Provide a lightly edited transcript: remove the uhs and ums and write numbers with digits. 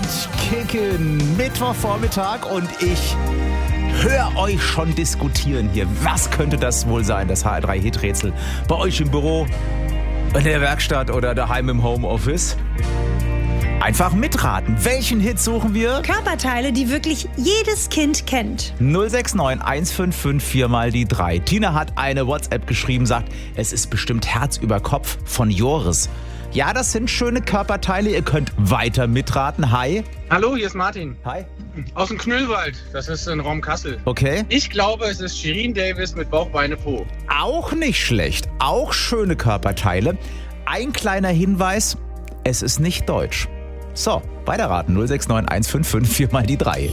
Kicken, Mittwochvormittag und ich höre euch schon diskutieren hier. Was könnte das wohl sein, das HR3-Hit-Rätsel? Bei euch im Büro, in der Werkstatt oder daheim im Homeoffice? Einfach mitraten. Welchen Hit suchen wir? Körperteile, die wirklich jedes Kind kennt. 069 155 4 mal die 3. Tina hat eine WhatsApp geschrieben, sagt, es ist bestimmt Herz über Kopf von Joris. Ja, das sind schöne Körperteile. Ihr könnt weiter mitraten. Hi. Hallo, hier ist Martin. Hi. Aus dem Knüllwald. Das ist in Raum Kassel. Okay. Ich glaube, es ist Shirin Davis mit Bauch, Beine, Po. Auch nicht schlecht. Auch schöne Körperteile. Ein kleiner Hinweis, es ist nicht deutsch. So, weiterraten. 069 155 4 mal die 3.